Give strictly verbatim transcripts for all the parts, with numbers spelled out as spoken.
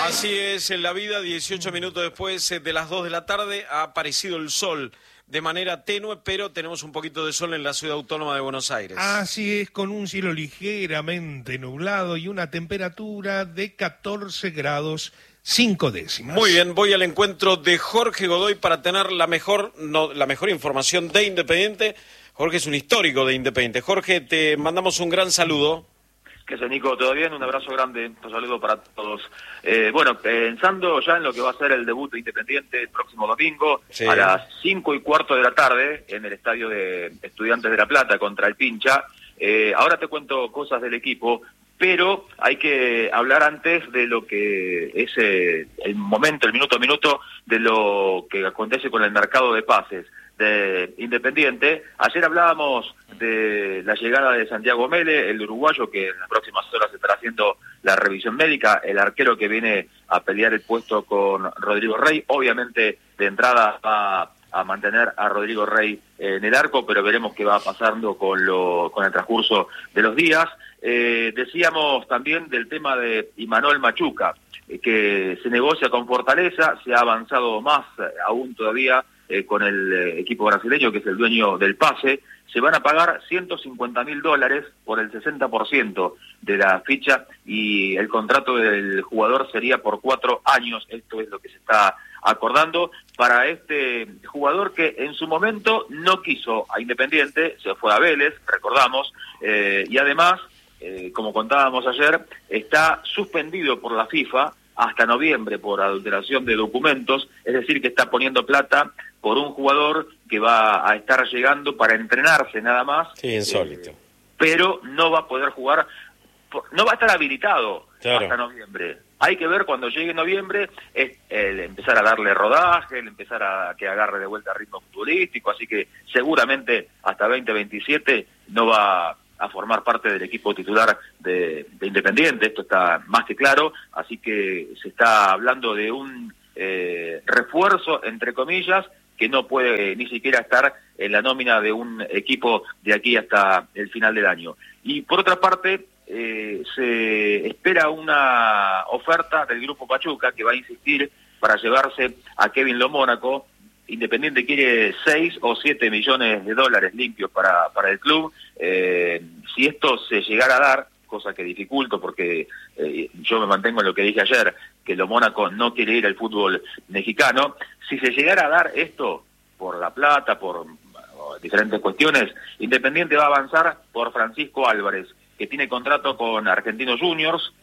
Así es, en la vida, dieciocho minutos después de las dos de la tarde, ha aparecido el sol de manera tenue, pero tenemos un poquito de sol en la ciudad autónoma de Buenos Aires. Así es, con un cielo ligeramente nublado y una temperatura de catorce grados cinco décimas. Muy bien, voy al encuentro de Jorge Godoy para tener la mejor, no, la mejor información de Independiente. Jorge es un histórico de Independiente. Jorge, te mandamos un gran saludo. ¿Qué sé, Nico? ¿Todo bien? Un abrazo grande, un saludo para todos. Eh, bueno, pensando ya en lo que va a ser el debut de Independiente el próximo domingo, sí, a las cinco y cuarto de la tarde, en el estadio de Estudiantes de La Plata contra el Pincha. Eh, ahora te cuento cosas del equipo, pero hay que hablar antes de lo que es eh, el momento, el minuto a minuto, de lo que acontece con el mercado de pases de Independiente. Ayer hablábamos de la llegada de Santiago Mele, el uruguayo que en las próximas horas estará haciendo la revisión médica, el arquero que viene a pelear el puesto con Rodrigo Rey. Obviamente de entrada va a mantener a Rodrigo Rey en el arco, pero veremos qué va pasando con, lo, con el transcurso de los días. Eh, decíamos también del tema de Imanol Machuca, eh, que se negocia con Fortaleza, se ha avanzado más eh, aún todavía Eh, con el eh, equipo brasileño, que es el dueño del pase. Se van a pagar ciento cincuenta mil dólares por el sesenta por ciento de la ficha, y el contrato del jugador sería por cuatro años. Esto es lo que se está acordando para este jugador, que en su momento no quiso a Independiente, se fue a Vélez, recordamos, eh, y además, eh, como contábamos ayer, está suspendido por la FIFA hasta noviembre por adulteración de documentos, es decir, que está poniendo plata por un jugador que va a estar llegando para entrenarse nada más. Sí, insólito. Eh, pero no va a poder jugar, no va a estar habilitado, claro, hasta noviembre. Hay que ver cuando llegue noviembre, es el empezar a darle rodaje, el empezar a que agarre de vuelta ritmo futbolístico, así que seguramente hasta veinte veintisiete no va a formar parte del equipo titular de, de Independiente, esto está más que claro, así que se está hablando de un eh, refuerzo, entre comillas, que no puede ni siquiera estar en la nómina de un equipo de aquí hasta el final del año. Y por otra parte, eh, se espera una oferta del Grupo Pachuca, que va a insistir para llevarse a Kevin Lo Mónaco. Independiente quiere seis o siete millones de dólares limpios para, para el club. Eh, si esto se llegara a dar, cosa que dificulto porque eh, yo me mantengo en lo que dije ayer, que Lo Mónaco no quiere ir al fútbol mexicano, si se llegara a dar esto por la plata, por bueno, diferentes cuestiones, Independiente va a avanzar por Francisco Álvarez, que tiene contrato con Argentinos Juniors,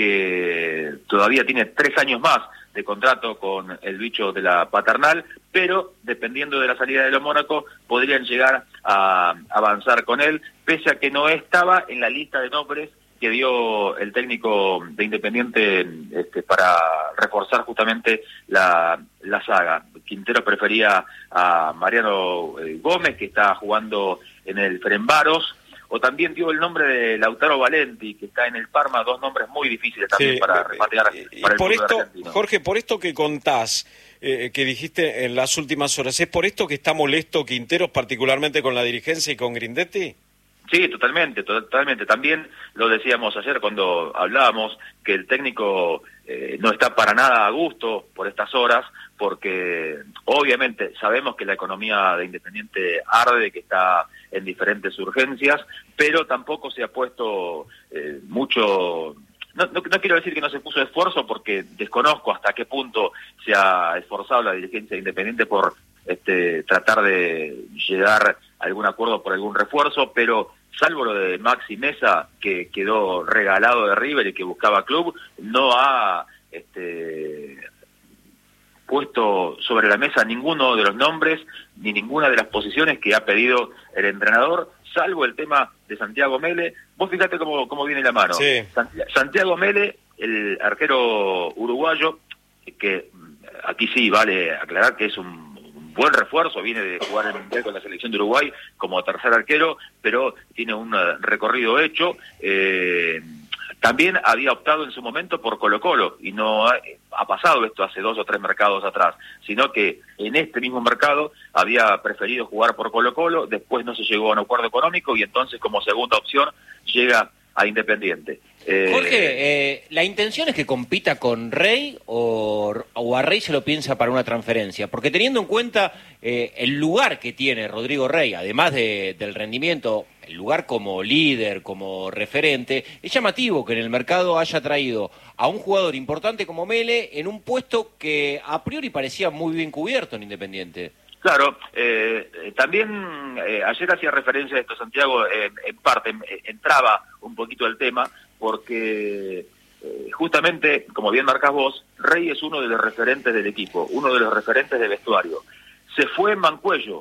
que todavía tiene tres años más de contrato con el bicho de la paternal, pero dependiendo de la salida de Lo Mónaco podrían llegar a avanzar con él, pese a que no estaba en la lista de nombres que dio el técnico de Independiente este, para reforzar justamente la, la saga. Quintero prefería a Mariano Gómez, que está jugando en el Ferencváros, o también dio el nombre de Lautaro Valenti, que está en el Parma, dos nombres muy difíciles también, sí, para repatear para el por esto, argentino. Jorge, por esto que contás, eh, que dijiste en las últimas horas, ¿es por esto que está molesto Quinteros, particularmente con la dirigencia y con Grindetti? Sí, totalmente, totalmente. También lo decíamos ayer cuando hablábamos que el técnico eh, no está para nada a gusto por estas horas, porque obviamente sabemos que la economía de Independiente arde, que está en diferentes urgencias, pero tampoco se ha puesto eh, mucho... No, no, no quiero decir que no se puso esfuerzo, porque desconozco hasta qué punto se ha esforzado la dirigencia de Independiente por este, tratar de llegar a algún acuerdo por algún refuerzo, pero salvo lo de Maxi Mesa, que quedó regalado de River y que buscaba club, no ha este, puesto sobre la mesa ninguno de los nombres ni ninguna de las posiciones que ha pedido el entrenador, salvo el tema de Santiago Mele. Vos fíjate cómo, cómo viene la mano. Sí. Santiago Mele, el arquero uruguayo, que aquí sí vale aclarar que es un buen refuerzo, viene de jugar el Mundial con la selección de Uruguay como tercer arquero, pero tiene un recorrido hecho. Eh, también había optado en su momento por Colo-Colo, y no ha, ha pasado esto hace dos o tres mercados atrás, sino que en este mismo mercado había preferido jugar por Colo-Colo, después no se llegó a un acuerdo económico, y entonces como segunda opción llega a Independiente. Eh, Jorge, eh, ¿la intención es que compita con Rey o, o a Rey se lo piensa para una transferencia? Porque teniendo en cuenta eh, el lugar que tiene Rodrigo Rey, además de, del rendimiento, el lugar como líder, como referente, es llamativo que en el mercado haya traído a un jugador importante como Mele en un puesto que a priori parecía muy bien cubierto en Independiente. Claro, eh, también eh, ayer hacía referencia a esto, Santiago, eh, en parte eh, entraba un poquito el tema, porque eh, justamente, como bien marcás vos, Rey es uno de los referentes del equipo, uno de los referentes del vestuario. Se fue en Mancuello,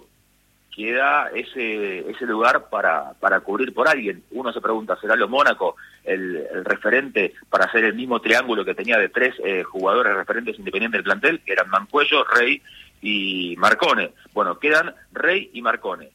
queda ese ese lugar para para cubrir por alguien. Uno se pregunta, ¿será lo Mónaco el, el referente para hacer el mismo triángulo que tenía de tres eh, jugadores referentes independientes del plantel, que eran Mancuello, Rey y Marcone? Bueno, quedan Rey y Marcone.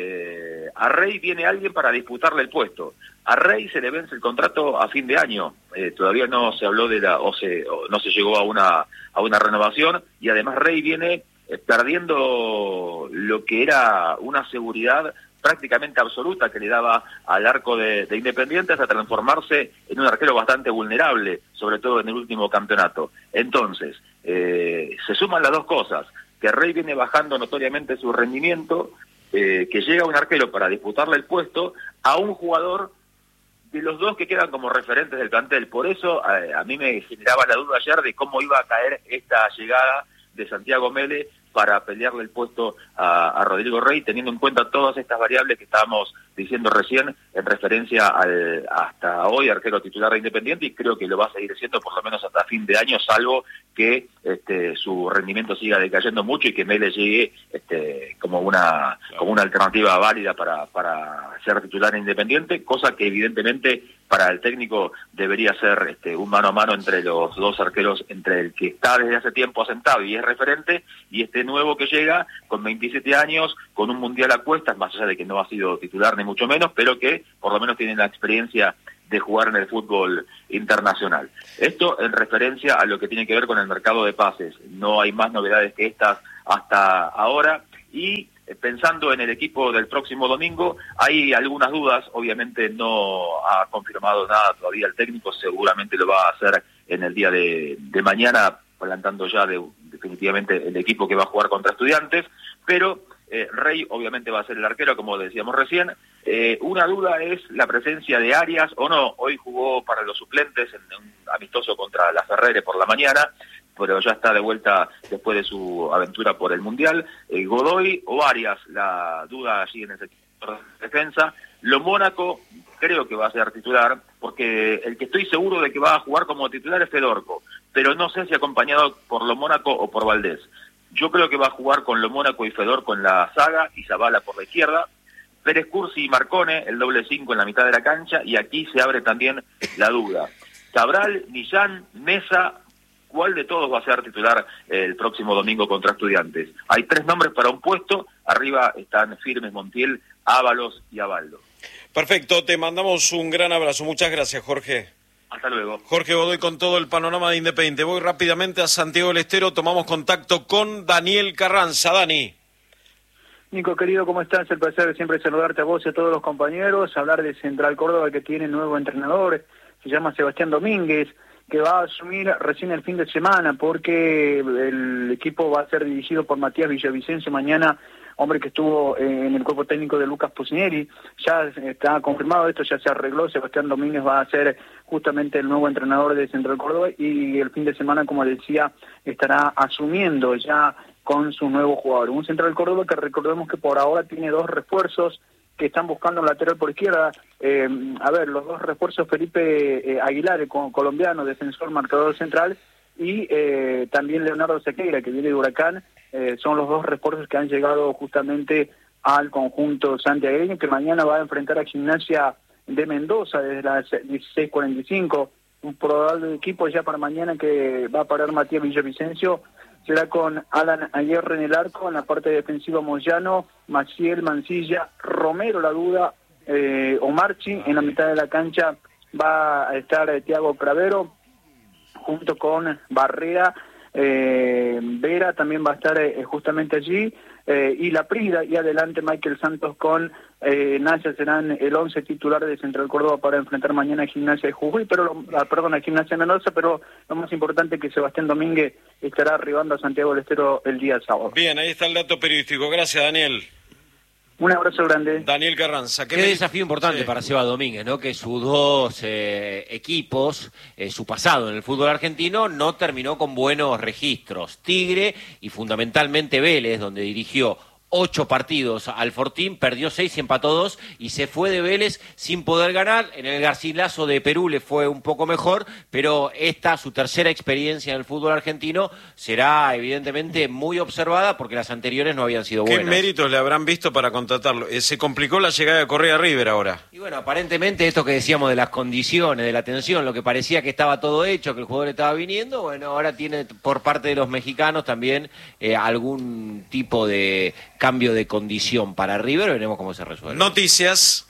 Eh, a Rey viene alguien para disputarle el puesto. A Rey se le vence el contrato a fin de año. Eh, todavía no se habló de la, o se, o no se llegó a una a una renovación, y además Rey viene eh, perdiendo lo que era una seguridad prácticamente absoluta que le daba al arco de, de Independiente, hasta transformarse en un arquero bastante vulnerable, sobre todo en el último campeonato. Entonces, eh, se suman las dos cosas, que Rey viene bajando notoriamente su rendimiento, eh, que llega un arquero para disputarle el puesto a un jugador de los dos que quedan como referentes del plantel. Por eso a, a mí me generaba la duda ayer de cómo iba a caer esta llegada de Santiago Mele para pelearle el puesto a, a Rodrigo Rey, teniendo en cuenta todas estas variables que estábamos diciendo recién en referencia al hasta hoy arquero titular de Independiente, y creo que lo va a seguir siendo por lo menos hasta fin de año, salvo que este, su rendimiento siga decayendo mucho y que Mele llegue este, como una como una alternativa válida para, para ser titular en Independiente, cosa que evidentemente para el técnico debería ser este, un mano a mano entre los dos arqueros, entre el que está desde hace tiempo asentado y es referente, y este nuevo que llega con veintisiete años, con un mundial a cuestas, más allá de que no ha sido titular ni mucho menos, pero que por lo menos tiene la experiencia de jugar en el fútbol internacional. Esto en referencia a lo que tiene que ver con el mercado de pases. No hay más novedades que estas hasta ahora, y pensando en el equipo del próximo domingo, hay algunas dudas. Obviamente no ha confirmado nada todavía el técnico, seguramente lo va a hacer en el día de, de mañana, plantando ya de, definitivamente el equipo que va a jugar contra Estudiantes, pero eh, Rey obviamente va a ser el arquero, como decíamos recién. Eh, una duda es la presencia de Arias o no. Hoy jugó para los suplentes en un amistoso contra la Ferrere por la mañana, pero ya está de vuelta después de su aventura por el Mundial. Eh, Godoy o Arias, la duda allí en el sector de defensa. Lo Mónaco creo que va a ser titular, porque el que estoy seguro de que va a jugar como titular es Fedorco, pero no sé si acompañado por Lo Mónaco o por Valdés. Yo creo que va a jugar con Lo Mónaco y Fedorco en la saga, y Zabala por la izquierda, Pérez Cursi y Marcone, el doble cinco en la mitad de la cancha, y aquí se abre también la duda. Cabral, Millán, Mesa, ¿cuál de todos va a ser titular el próximo domingo contra Estudiantes? Hay tres nombres para un puesto, arriba están firmes Montiel, Ábalos y Abaldo. Perfecto, te mandamos un gran abrazo. Muchas gracias, Jorge. Hasta luego. Jorge Godoy con todo el panorama de Independiente. Voy rápidamente a Santiago del Estero, tomamos contacto con Daniel Carranza. Dani. Nico, querido, ¿cómo estás? El placer de siempre saludarte a vos y a todos los compañeros, hablar de Central Córdoba, que tiene nuevo entrenador, se llama Sebastián Domínguez, que va a asumir recién el fin de semana, porque el equipo va a ser dirigido por Matías Villavicencio mañana, hombre que estuvo en el cuerpo técnico de Lucas Pusineri. Ya está confirmado esto, ya se arregló. Sebastián Domínguez va a ser justamente el nuevo entrenador de Central Córdoba, y el fin de semana, como decía, estará asumiendo ya con su nuevo jugador. Un Central Córdoba que recordemos que por ahora tiene dos refuerzos que están buscando un lateral por izquierda. Eh, a ver, los dos refuerzos, Felipe eh, Aguilar, el colombiano, defensor, marcador central, y eh, también Leonardo Sequeira, que viene de Huracán. Eh, son los dos refuerzos que han llegado justamente al conjunto santiagueño, que mañana va a enfrentar a Gimnasia de Mendoza desde las dieciséis cuarenta y cinco. Un probable equipo ya para mañana que va a parar Matías Villavicencio será con Alan Aguirre en el arco, en la parte defensiva Moyano, Maciel, Mancilla, Romero la duda, eh, Omarchi. En la mitad de la cancha va a estar eh, Thiago Cravero, junto con Barrera, eh, Vera también va a estar eh, justamente allí, eh, y La Prida, y adelante Michael Santos con eh, Nacia serán el once titular de Central Córdoba para enfrentar mañana a Gimnasia de Jujuy, pero lo, ah, perdón, a Gimnasia Mendoza, pero lo más importante es que Sebastián Domínguez estará arribando a Santiago del Estero el día sábado. Bien, ahí está el dato periodístico. Gracias, Daniel. Un abrazo grande. Daniel Carranza. Qué, Qué me... desafío importante sí. para Seba Domínguez, ¿no? Que sus dos eh, equipos, eh, su pasado en el fútbol argentino, no terminó con buenos registros. Tigre y fundamentalmente Vélez, donde dirigió ocho partidos al Fortín, perdió seis y empató dos, y se fue de Vélez sin poder ganar. En el Garcilaso de Perú le fue un poco mejor, pero esta, su tercera experiencia en el fútbol argentino, será evidentemente muy observada porque las anteriores no habían sido buenas. ¿Qué méritos le habrán visto para contratarlo? Eh, se complicó la llegada de Correa River ahora. Y bueno, aparentemente esto que decíamos de las condiciones, de la tensión, lo que parecía que estaba todo hecho, que el jugador estaba viniendo, bueno, ahora tiene por parte de los mexicanos también eh, algún tipo de cambio de condición para River, veremos cómo se resuelve. Noticias.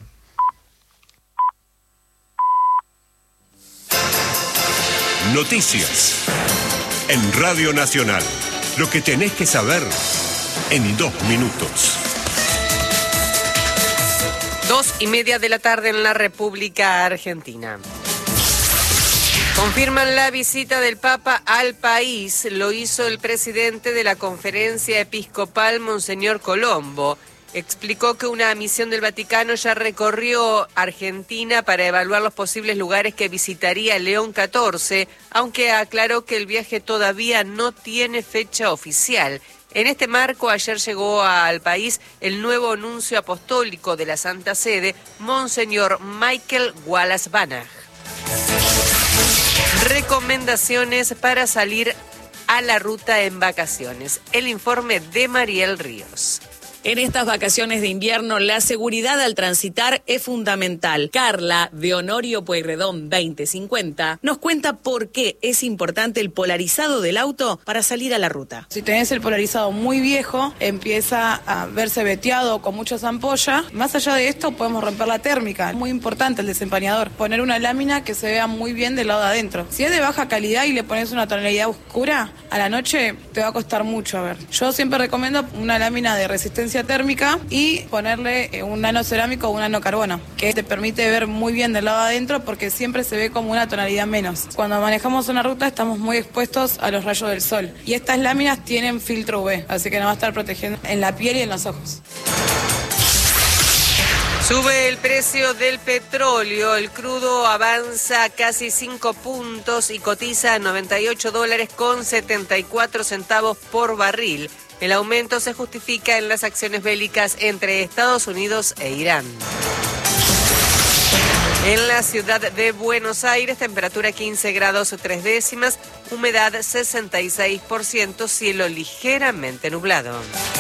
Noticias. En Radio Nacional. Lo que tenés que saber en dos minutos. Dos y media de la tarde en la República Argentina. Confirman la visita del Papa al país. Lo hizo el presidente de la Conferencia Episcopal, Monseñor Colombo. Explicó que una misión del Vaticano ya recorrió Argentina para evaluar los posibles lugares que visitaría León catorce, aunque aclaró que el viaje todavía no tiene fecha oficial. En este marco, ayer llegó al país el nuevo nuncio apostólico de la Santa Sede, Monseñor Michael Wallace Banach. Recomendaciones para salir a la ruta en vacaciones. El informe de Mariel Ríos. En estas vacaciones de invierno, la seguridad al transitar es fundamental. Carla, de Honorio Pueyrredón veinte cincuenta, nos cuenta por qué es importante el polarizado del auto para salir a la ruta. Si tenés el polarizado muy viejo, empieza a verse veteado con muchas ampollas. Más allá de esto, podemos romper la térmica. Es muy importante el desempañador. Poner una lámina que se vea muy bien del lado de adentro. Si es de baja calidad y le pones una tonalidad oscura, a la noche te va a costar mucho. A ver, yo siempre recomiendo una lámina de resistencia térmica y ponerle un nanocerámico o un nanocarbono, que te permite ver muy bien del lado de adentro porque siempre se ve como una tonalidad menos. Cuando manejamos una ruta estamos muy expuestos a los rayos del sol y estas láminas tienen filtro U V, así que nos va a estar protegiendo en la piel y en los ojos. Sube el precio del petróleo, el crudo avanza casi cinco puntos y cotiza a noventa y ocho dólares con setenta y cuatro centavos por barril. El aumento se justifica en las acciones bélicas entre Estados Unidos e Irán. En la ciudad de Buenos Aires, temperatura quince grados tres décimas, humedad sesenta y seis por ciento, cielo ligeramente nublado.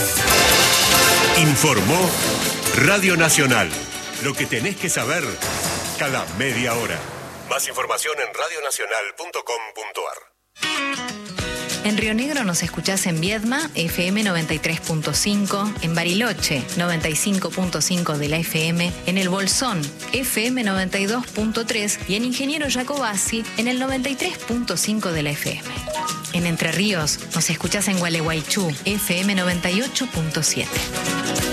Informó Radio Nacional. Lo que tenés que saber cada media hora. Más información en radio nacional punto com punto ar. En Río Negro nos escuchás en Viedma, F M noventa y tres punto cinco, en Bariloche, noventa y cinco punto cinco de la F M, en El Bolsón, F M noventa y dos punto tres y en Ingeniero Jacobasi, en el noventa y tres punto cinco de la F M. En Entre Ríos nos escuchás en Gualeguaychú, F M noventa y ocho punto siete.